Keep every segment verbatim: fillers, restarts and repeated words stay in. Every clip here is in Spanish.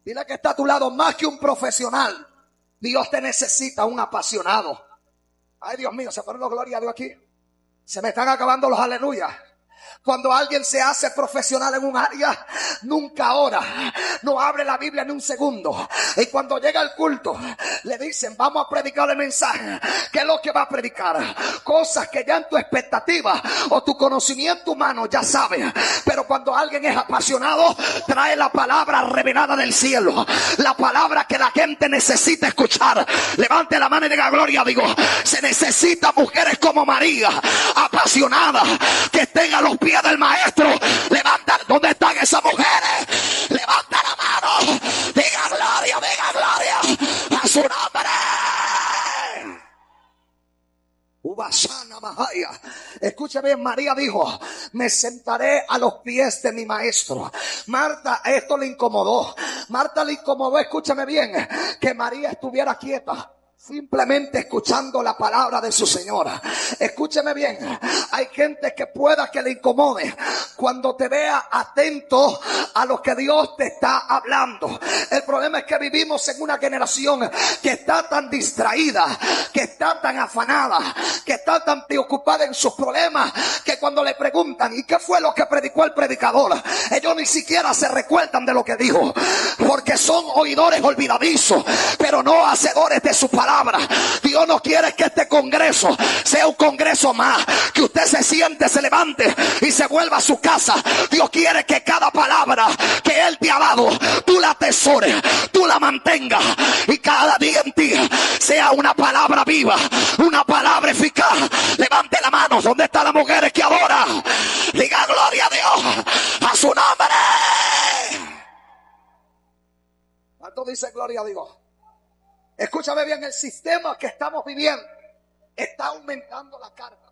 Dile que está a tu lado, más que un profesional, Dios te necesita un apasionado. Ay, Dios mío, se ponen los gloria a Dios aquí. Se me están acabando los aleluyas. Cuando alguien se hace profesional en un área, nunca ora, no abre la Biblia ni un segundo. Y cuando llega el culto, le dicen, vamos a predicar el mensaje. ¿Qué es lo que va a predicar? Cosas que ya en tu expectativa o tu conocimiento humano ya sabes. Pero cuando alguien es apasionado, trae la palabra revelada del cielo. La palabra que la gente necesita escuchar. Levante la mano y diga gloria, digo. Se necesita mujeres como María, apasionadas, que estén a los pies del maestro. Levanta, ¿dónde están esas mujeres? Levanta la mano, diga gloria, diga gloria a su nombre. Ubasana Mahaya. Escúchame, María dijo, me sentaré a los pies de mi maestro. Marta, esto le incomodó. Marta le incomodó, escúchame bien, que María estuviera quieta, simplemente escuchando la palabra de su Señora. Escúcheme bien, hay gente que pueda que le incomode cuando te vea atento a lo que Dios te está hablando. El problema es que vivimos en una generación que está tan distraída, que está tan afanada, que está tan preocupada en sus problemas, que cuando le preguntan ¿y qué fue lo que predicó el predicador?, ellos ni siquiera se recuerdan de lo que dijo, porque son oidores olvidadizos, pero no hacedores de su palabra. Dios no quiere que este congreso sea un congreso más, que usted se siente, se levante y se vuelva a su casa. Dios quiere que cada palabra que Él te ha dado, tú la atesores, tú la mantengas, y cada día en ti sea una palabra viva, una palabra eficaz. Levante la mano, ¿dónde están las mujeres que adoran? Diga gloria a Dios, a su nombre. ¿Cuánto dice gloria a Dios? Escúchame bien, el sistema que estamos viviendo está aumentando la carga.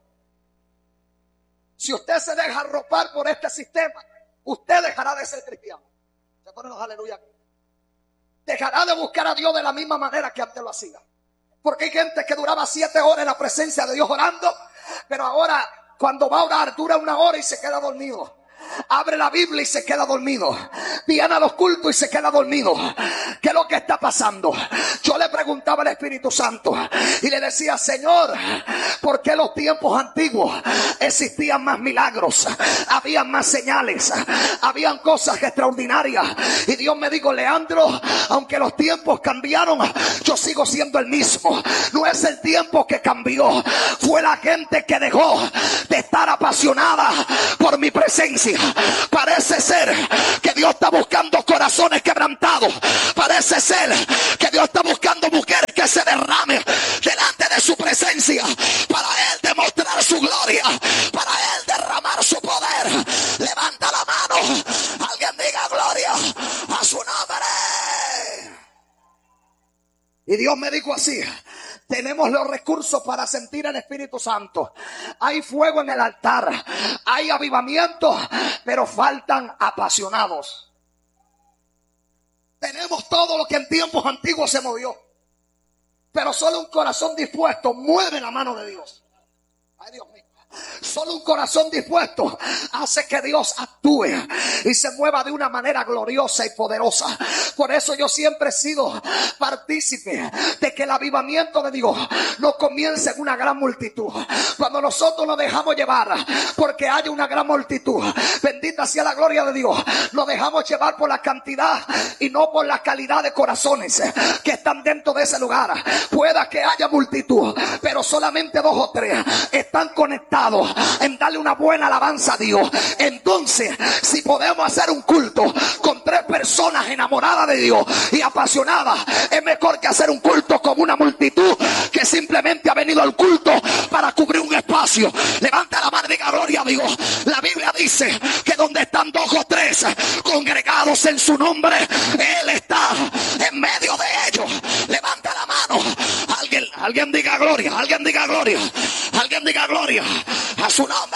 Si usted se deja arropar por este sistema, usted dejará de ser cristiano. Se ponen los aleluya. Dejará de buscar a Dios de la misma manera que antes lo hacía. Porque hay gente que duraba siete horas en la presencia de Dios orando, pero ahora cuando va a orar dura una hora y se queda dormido. Abre la Biblia y se queda dormido. Viene a los cultos y se queda dormido. ¿Qué es lo que está pasando? Yo le preguntaba al Espíritu Santo y le decía, Señor, ¿por qué los tiempos antiguos existían más milagros? Habían más señales, habían cosas extraordinarias. Y Dios me dijo, Leandro, aunque los tiempos cambiaron, yo sigo siendo el mismo. No es el tiempo que cambió, fue la gente que dejó de estar apasionada por mi presencia. Parece ser que Dios está buscando corazones quebrantados. Parece ser que Dios está buscando mujeres que se derramen delante de su presencia para Él demostrar su gloria, para Él derramar su poder. Levanta la mano, alguien diga gloria a su nombre. Y Dios me dijo así, tenemos los recursos para sentir el Espíritu Santo. Hay fuego en el altar, hay avivamiento, pero faltan apasionados. Tenemos todo lo que en tiempos antiguos se movió, pero solo un corazón dispuesto mueve la mano de Dios. Ay, Dios mío. Solo un corazón dispuesto hace que Dios actúe y se mueva de una manera gloriosa y poderosa. Por eso yo siempre he sido partícipe de que el avivamiento de Dios no comience en una gran multitud. Cuando nosotros nos dejamos llevar porque haya una gran multitud, bendita sea la gloria de Dios, nos dejamos llevar por la cantidad y no por la calidad de corazones que están dentro de ese lugar. Pueda que haya multitud, pero solamente dos o tres están conectados en darle una buena alabanza a Dios. Entonces, si podemos hacer un culto con tres personas enamoradas de Dios y apasionadas, es mejor que hacer un culto con una multitud que simplemente ha venido al culto para cubrir un espacio. Levanta la mano y diga gloria a Dios. La Biblia dice que donde están dos o tres congregados en su nombre, Él está en medio de ellos. Levanta la mano. Alguien, alguien diga gloria, alguien diga gloria, alguien diga gloria a su nombre.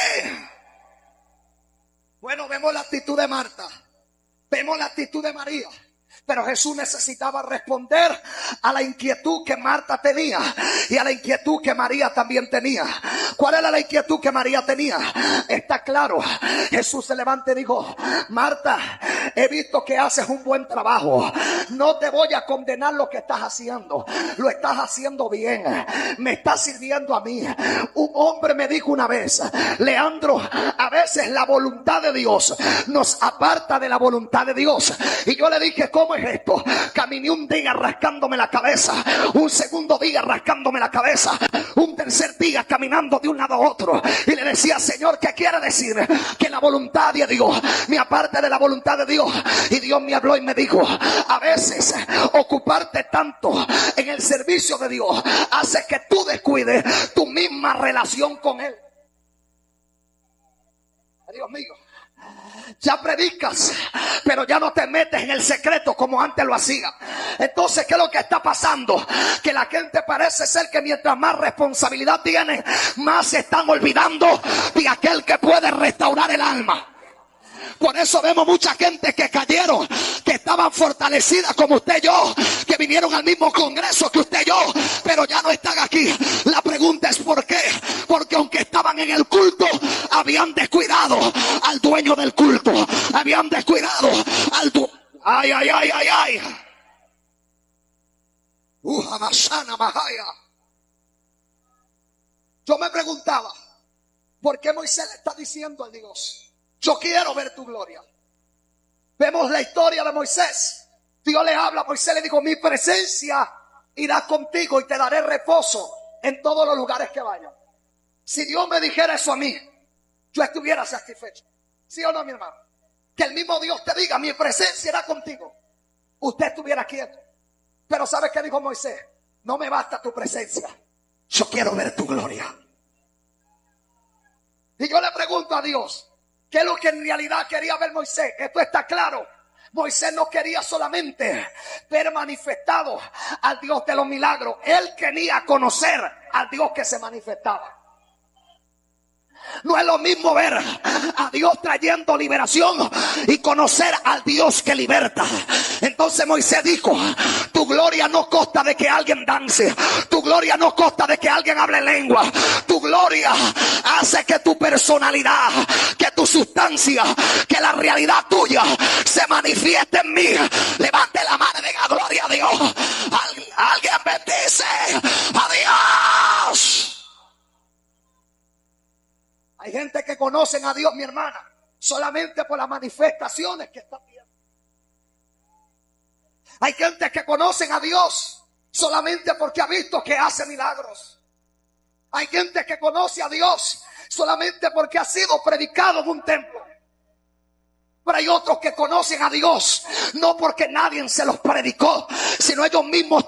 Bueno, vemos la actitud de Marta, vemos la actitud de María, pero Jesús necesitaba responder a la inquietud que Marta tenía y a la inquietud que María también tenía. ¿Cuál era la inquietud que María tenía? Está claro. Jesús se levanta y dijo, Marta, he visto que haces un buen trabajo. No te voy a condenar lo que estás haciendo. Lo estás haciendo bien. Me estás sirviendo a mí. Un hombre me dijo una vez: Leandro, a veces la voluntad de Dios nos aparta de la voluntad de Dios. Y yo le dije: ¿cómo es esto? Caminé un día rascándome la cabeza, un segundo día rascándome la cabeza, un tercer día caminando de un lado a otro, y le decía: Señor, ¿qué quiere decir? Que la voluntad de Dios me aparte de la voluntad de Dios. Y Dios me habló y me dijo: a veces ocuparte tanto en el servicio de Dios hace que tú descuides tu misma relación con Él. Dios mío, ya predicas, pero ya no te metes en el secreto como antes lo hacía. Entonces, ¿qué es lo que está pasando? Que la gente parece ser que mientras más responsabilidad tiene, más se están olvidando de aquel que puede restaurar el alma. Por eso vemos mucha gente que cayeron, que estaban fortalecidas como usted y yo, que vinieron al mismo congreso que usted y yo, pero ya no están aquí. La pregunta es ¿por qué? Porque aunque estaban en el culto, habían descuidado al dueño del culto. Habían descuidado al dueño. Ay, ay, ay, ay, ay. Ujamasana Mahaya. Yo me preguntaba, ¿por qué Moisés le está diciendo a Dios: yo quiero ver tu gloria? Vemos la historia de Moisés. Dios le habla a Moisés, le dijo: mi presencia irá contigo y te daré reposo en todos los lugares que vayas. Si Dios me dijera eso a mí, yo estuviera satisfecho. ¿Sí o no, mi hermano? Que el mismo Dios te diga: mi presencia irá contigo, usted estuviera quieto. Pero ¿sabes qué dijo Moisés? No me basta tu presencia, yo quiero ver tu gloria. Y yo le pregunto a Dios: ¿qué es lo que en realidad quería ver Moisés? Esto está claro. Moisés no quería solamente ver manifestado al Dios de los milagros. Él quería conocer al Dios que se manifestaba. No es lo mismo ver a Dios trayendo liberación y conocer al Dios que liberta. Entonces Moisés dijo: tu gloria no consta de que alguien dance, tu gloria no consta de que alguien hable lengua, tu gloria hace que tu personalidad, que tu sustancia, que la realidad tuya se manifieste en mí. Levante la mano y diga: gloria a Dios. Al- alguien bendice a Dios. Hay gente que conocen a Dios, mi hermana, solamente por las manifestaciones que están viendo. Hay gente que conocen a Dios solamente porque ha visto que hace milagros. Hay gente que conoce a Dios solamente porque ha sido predicado en un templo. Pero hay otros que conocen a Dios no porque nadie se los predicó, sino ellos mismos